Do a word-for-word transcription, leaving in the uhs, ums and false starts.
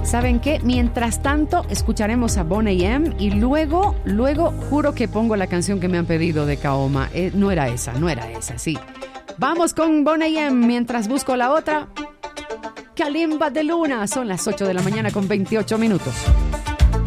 ¿Saben qué? Mientras tanto, escucharemos a Boney M y luego, luego, juro que pongo la canción que me han pedido de Kaoma. Eh, no era esa, no era esa, sí. Vamos con Boney M mientras busco la otra. Kalimba de Luna. Son las ocho de la mañana con veintiocho minutos.